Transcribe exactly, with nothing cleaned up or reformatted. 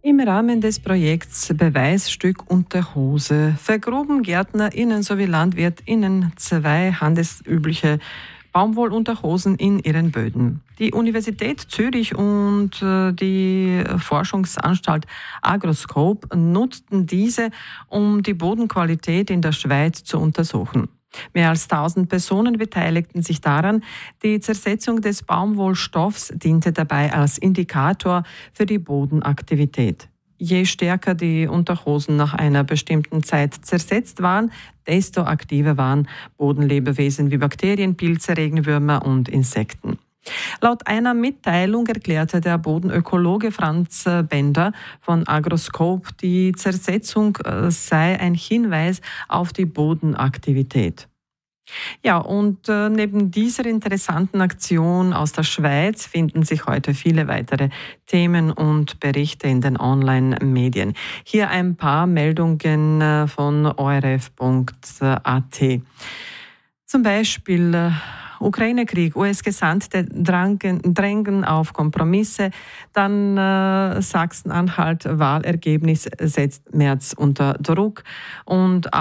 Im Rahmen des Projekts Beweisstück Unterhose vergruben GärtnerInnen sowie LandwirtInnen zwei handelsübliche Baumwollunterhosen in ihren Böden. Die Universität Zürich und die Forschungsanstalt Agroscope nutzten diese, um die Bodenqualität in der Schweiz zu untersuchen. Mehr als tausend Personen beteiligten sich daran. Die Zersetzung des Baumwollstoffs diente dabei als Indikator für die Bodenaktivität. Je stärker die Unterhosen nach einer bestimmten Zeit zersetzt waren, desto aktiver waren Bodenlebewesen wie Bakterien, Pilze, Regenwürmer und Insekten. Laut einer Mitteilung erklärte der Bodenökologe Franz Bender von Agroscope, die Zersetzung sei ein Hinweis auf die Bodenaktivität. Ja, und äh, neben dieser interessanten Aktion aus der Schweiz finden sich heute viele weitere Themen und Berichte in den Online-Medien. Hier ein paar Meldungen äh, von O R F Punkt A T. Zum Beispiel äh, Ukraine-Krieg, U S-Gesandte drängen auf Kompromisse, dann äh, Sachsen-Anhalt, Wahlergebnis setzt Merz unter Druck und